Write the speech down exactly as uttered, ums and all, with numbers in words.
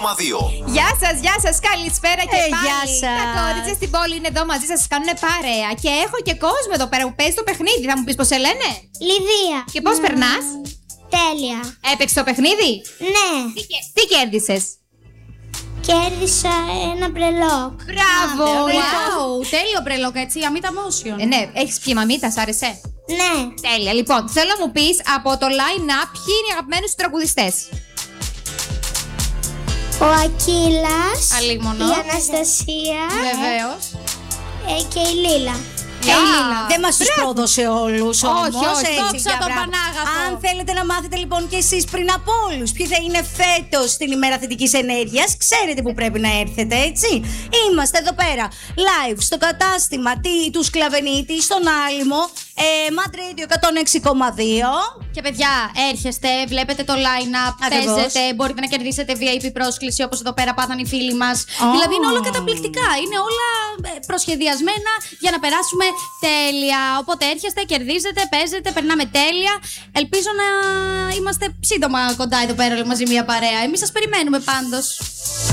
κόμμα δύο. Γεια σας, γεια σας, καλησπέρα και Ε, πάλι. γεια σας. Τα κορίτσια στην πόλη είναι εδώ μαζί σας, σας κάνουν παρέα. Και έχω και κόσμο εδώ πέρα που παίζει το παιχνίδι. Θα μου πεις πώς σε λένε? Λιδία. Και πώς περνάς? Τέλεια. Έπαιξε το παιχνίδι? Ναι. Τι, κε- τι κέρδισες? Κέρδισα ένα μπρελόκ. Μπράβο! Wow, τέλειο μπρελόκ, έτσι, αμύτα motion. Ε, ναι, έχεις πιει μαμίτα, σ' άρεσε? Ναι. Τέλεια. Λοιπόν, θέλω να μου πεις από το line-up ποιοι είναι οι αγαπημένοι σου τραγουδιστές. Ο Ακύλας. Αλίμονο. Η Αναστασία. Βεβαίως. ε, και η Λίλα. Και η Λίλα. Δεν μας τους πρόδωσε όλους όμως. όχι, έτσι, δόξα για τω μπράβο. Πανάγαθο. Αν θέλετε να μάθετε λοιπόν και εσείς πριν από όλους ποιοι θα είναι φέτος στην ημέρα θετικής ενέργειας, ξέρετε που πρέπει να έρθετε, έτσι. Είμαστε εδώ πέρα live στο κατάστημα τι- του Σκλαβενίτη, στον Άλυμο, ε, Mad Radio εκατόν έξι κόμμα δύο. Και παιδιά, έρχεστε, βλέπετε το line-up, Ακριβώς. παίζετε, μπορείτε να κερδίσετε βι άι πι πρόσκληση όπως εδώ πέρα πάθαν οι φίλοι μας. Δηλαδή είναι όλα καταπληκτικά, είναι όλα ε, προσχεδιασμένα για να περάσουμε τέλεια. Οπότε έρχεστε, κερδίζετε, παίζετε, περνάμε τέλεια. Ελπίζω να είμαστε σύντομα κοντά εδώ πέρα μαζί μια παρέα. Εμείς σας περιμένουμε πάντως.